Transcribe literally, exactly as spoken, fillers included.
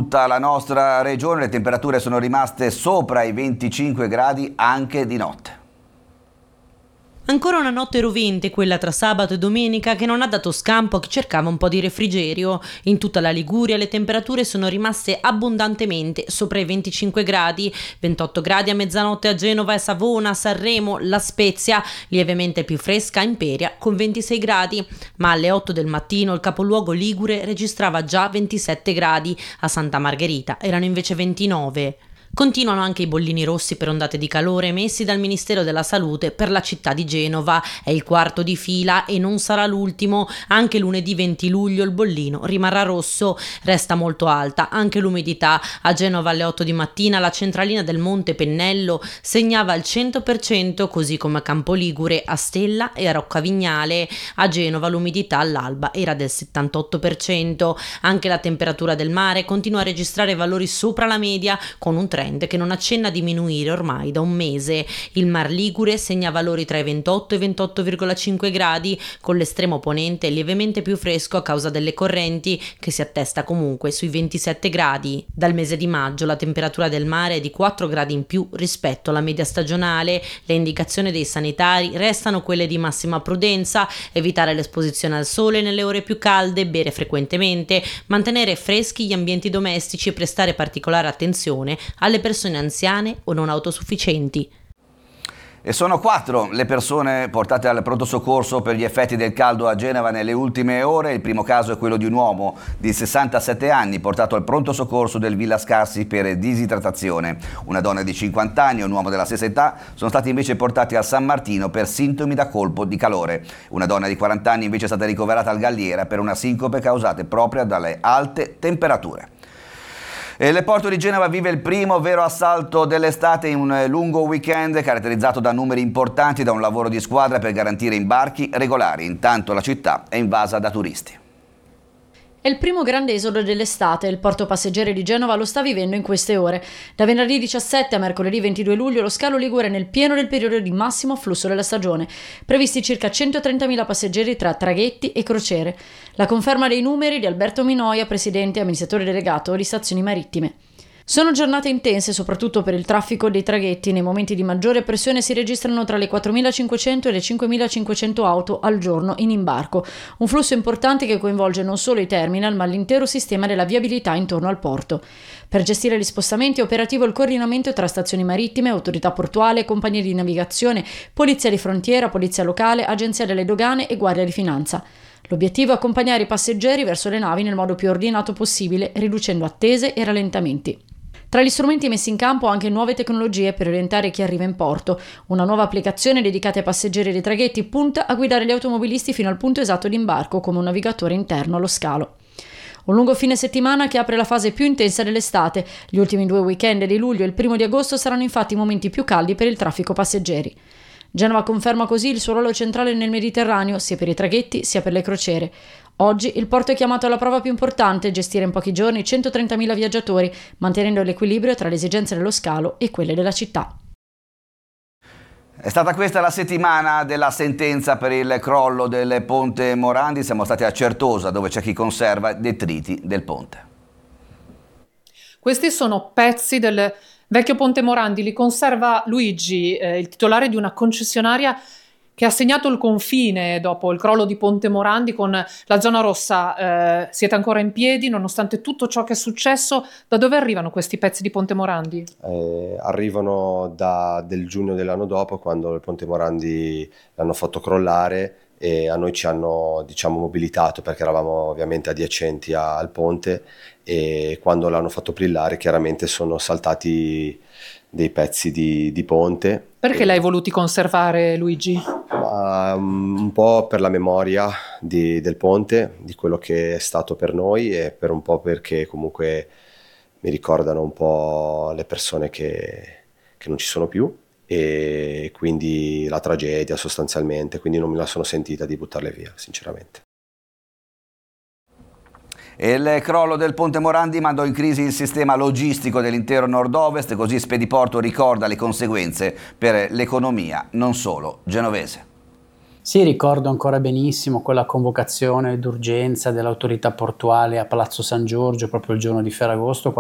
tutta la nostra regione. Le temperature sono rimaste sopra i venticinque gradi anche di notte. Ancora una notte rovente, quella tra sabato e domenica, che non ha dato scampo a chi cercava un po' di refrigerio. In tutta la Liguria le temperature sono rimaste abbondantemente sopra i venticinque gradi, ventotto gradi a mezzanotte a Genova e Savona, Sanremo, La Spezia, lievemente più fresca a Imperia con ventisei gradi, ma alle otto del mattino il capoluogo ligure registrava già ventisette gradi, a Santa Margherita erano invece ventinove. Continuano anche i bollini rossi per ondate di calore emessi dal Ministero della Salute per la città di Genova. È il quarto di fila e non sarà l'ultimo. Anche lunedì venti luglio il bollino rimarrà rosso. Resta molto alta anche l'umidità. A Genova alle otto di mattina la centralina del Monte Pennello segnava il cento per cento, così come a Campoligure, a Stella e a Roccavignale. A Genova l'umidità all'alba era del settantotto per cento. Anche la temperatura del mare continua a registrare valori sopra la media, con un che non accenna a diminuire ormai da un mese. Il Mar Ligure segna valori tra i ventotto e i ventotto virgola cinque gradi, con l'estremo ponente lievemente più fresco a causa delle correnti, che si attesta comunque sui ventisette gradi. Dal mese di maggio la temperatura del mare è di quattro gradi in più rispetto alla media stagionale. Le indicazioni dei sanitari restano quelle di massima prudenza: evitare l'esposizione al sole nelle ore più calde, bere frequentemente, mantenere freschi gli ambienti domestici e prestare particolare attenzione alle persone anziane o non autosufficienti. E sono quattro le persone portate al pronto soccorso per gli effetti del caldo a Genova nelle ultime ore. Il primo caso è quello di un uomo di sessantasette anni portato al pronto soccorso del Villa Scarsi per disidratazione. Una donna di cinquanta anni e un uomo della stessa età sono stati invece portati a San Martino per sintomi da colpo di calore. Una donna di quaranta anni invece è stata ricoverata al Galliera per una sincope causata proprio dalle alte temperature. E il porto di Genova vive il primo vero assalto dell'estate in un lungo weekend caratterizzato da numeri importanti, da un lavoro di squadra per garantire imbarchi regolari. Intanto la città è invasa da turisti. È il primo grande esodo dell'estate. Il porto passeggeri di Genova lo sta vivendo in queste ore. Da venerdì diciassette a mercoledì ventidue luglio lo scalo Ligure è nel pieno del periodo di massimo afflusso della stagione. Previsti circa centotrentamila passeggeri tra traghetti e crociere. La conferma dei numeri di Alberto Minoia, presidente e amministratore delegato di Stazioni Marittime. Sono giornate intense soprattutto per il traffico dei traghetti. Nei momenti di maggiore pressione si registrano tra le quattromilacinquecento e le cinquemilacinquecento auto al giorno in imbarco. Un flusso importante che coinvolge non solo i terminal ma l'intero sistema della viabilità intorno al porto. Per gestire gli spostamenti è operativo il coordinamento tra stazioni marittime, autorità portuale, compagnie di navigazione, polizia di frontiera, polizia locale, agenzia delle dogane e guardia di finanza. L'obiettivo è accompagnare i passeggeri verso le navi nel modo più ordinato possibile, riducendo attese e rallentamenti. Tra gli strumenti messi in campo anche nuove tecnologie per orientare chi arriva in porto. Una nuova applicazione dedicata ai passeggeri dei traghetti punta a guidare gli automobilisti fino al punto esatto di imbarco come un navigatore interno allo scalo. Un lungo fine settimana che apre la fase più intensa dell'estate. Gli ultimi due weekend di luglio e il primo di agosto saranno infatti i momenti più caldi per il traffico passeggeri. Genova conferma così il suo ruolo centrale nel Mediterraneo, sia per i traghetti sia per le crociere. Oggi il porto è chiamato alla prova più importante: gestire in pochi giorni centotrentamila viaggiatori, mantenendo l'equilibrio tra le esigenze dello scalo e quelle della città. È stata questa la settimana della sentenza per il crollo del ponte Morandi. Siamo stati a Certosa, dove c'è chi conserva detriti del ponte. Questi sono pezzi del vecchio ponte Morandi, li conserva Luigi, eh, il titolare di una concessionaria che ha segnato il confine dopo il crollo di Ponte Morandi con la zona rossa. Eh, siete ancora in piedi nonostante tutto ciò che è successo. Da dove arrivano questi pezzi di Ponte Morandi? Eh, arrivano da del giugno dell'anno dopo, quando il Ponte Morandi l'hanno fatto crollare e a noi ci hanno, diciamo, mobilitato, perché eravamo ovviamente adiacenti a, al ponte, e quando l'hanno fatto brillare chiaramente sono saltati dei pezzi di, di ponte. Perché l'hai voluti conservare, Luigi? Ma, um, un po' per la memoria di, del ponte, di quello che è stato per noi, e per un po' perché comunque mi ricordano un po' le persone che, che non ci sono più, e quindi la tragedia sostanzialmente, quindi non me la sono sentita di buttarle via, sinceramente. Il crollo del ponte Morandi mandò in crisi il sistema logistico dell'intero nord-ovest, così Spediporto ricorda le conseguenze per l'economia non solo genovese. Sì, ricordo ancora benissimo quella convocazione d'urgenza dell'autorità portuale a Palazzo San Giorgio proprio il giorno di Ferragosto,